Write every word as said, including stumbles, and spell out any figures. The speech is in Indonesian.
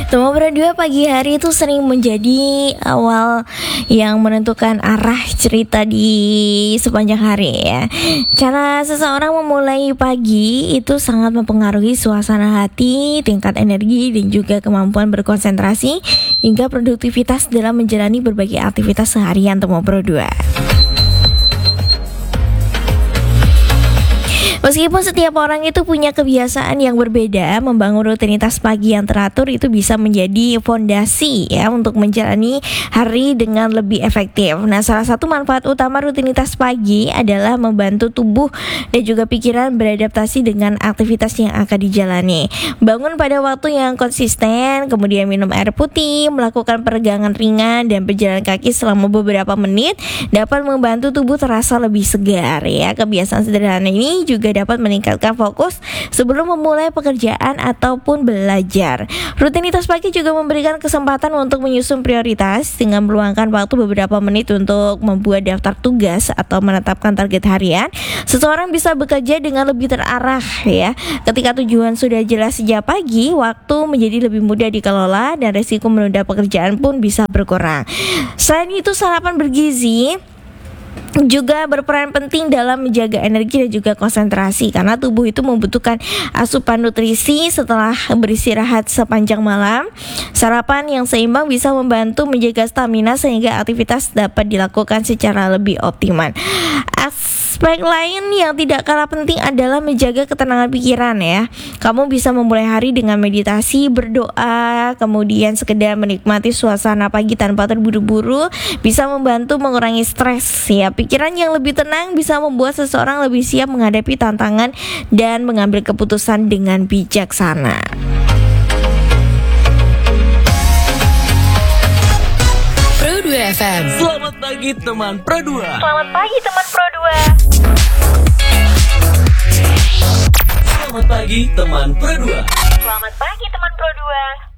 Teman berdua pagi hari itu sering menjadi awal yang menentukan arah cerita di sepanjang hari ya. Cara seseorang memulai pagi itu sangat mempengaruhi suasana hati, tingkat energi, dan juga kemampuan berkonsentrasi hingga produktivitas dalam menjalani berbagai aktivitas seharian teman berdua. Meskipun setiap orang itu punya kebiasaan yang berbeda, membangun rutinitas pagi yang teratur itu bisa menjadi fondasi ya untuk menjalani hari dengan lebih efektif. Nah, salah satu manfaat utama rutinitas pagi adalah membantu tubuh dan juga pikiran beradaptasi dengan aktivitas yang akan dijalani. Bangun pada waktu yang konsisten, kemudian minum air putih, melakukan peregangan ringan dan berjalan kaki selama beberapa menit dapat membantu tubuh terasa lebih segar ya. Kebiasaan sederhana ini juga dapat meningkatkan fokus sebelum memulai pekerjaan ataupun belajar. Rutinitas pagi juga memberikan kesempatan untuk menyusun prioritas dengan meluangkan waktu beberapa menit untuk membuat daftar tugas atau menetapkan target harian. Seseorang bisa bekerja dengan lebih terarah ya. Ketika tujuan sudah jelas sejak pagi, waktu menjadi lebih mudah dikelola dan resiko menunda pekerjaan pun bisa berkurang. Selain itu, sarapan bergizi juga berperan penting dalam menjaga energi dan juga konsentrasi karena tubuh itu membutuhkan asupan nutrisi setelah beristirahat sepanjang malam. Sarapan yang seimbang bisa membantu menjaga stamina sehingga aktivitas dapat dilakukan secara lebih optimal. Aspek lain yang tidak kalah penting adalah menjaga ketenangan pikiran ya. Kamu bisa memulai hari dengan meditasi, berdoa, kemudian sekedar menikmati suasana pagi tanpa terburu-buru bisa membantu mengurangi stres ya. Pikiran yang lebih tenang bisa membuat seseorang lebih siap menghadapi tantangan dan mengambil keputusan dengan bijaksana. Pro dua F M. Selamat pagi teman Pro dua. Selamat pagi teman Pro dua. Selamat pagi teman Pro dua. Selamat pagi teman Pro dua.